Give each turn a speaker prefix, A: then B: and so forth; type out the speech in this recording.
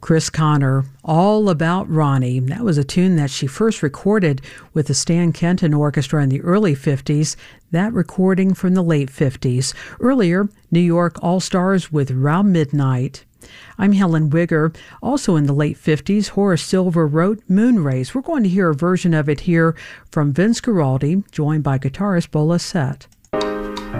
A: Chris Connor, All About Ronnie. That was a tune that she first recorded with the Stan Kenton Orchestra in the early 50s, that recording from the late 50s. Earlier, New York All-Stars with Round Midnight. I'm Helen Wigger. Also in the late 50s, Horace Silver wrote Moonrays. We're going to hear a version of it here from Vince Guaraldi, joined by guitarist Bola Sett.